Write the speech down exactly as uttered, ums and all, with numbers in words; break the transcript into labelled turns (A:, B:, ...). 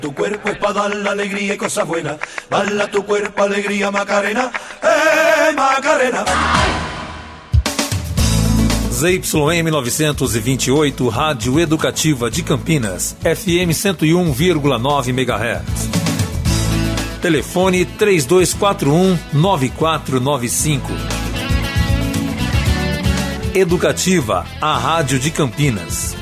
A: Tu cuerpo es para dar la alegría y cosas buenas. Bala tu cuerpo, alegría, Macarena. ¡Eh, Macarena!
B: Z Y M novecentos e vinte e oito, Rádio Educativa de Campinas, F M cento e um vírgula nove megahertz. Telefone três dois quatro um, nove quatro nove cinco. Educativa, a Rádio de Campinas.